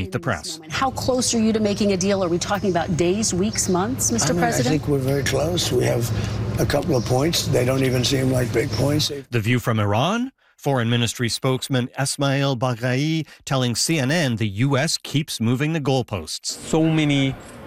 meet the press. How close are you to making a deal? Are we talking about days, weeks, months, Mr. President? I think we're very close. We have a couple of points. They don't even seem like big points. The View from Iran? Foreign Ministry spokesman Esmail Baghai telling CNN the U.S. keeps moving the goalposts. So many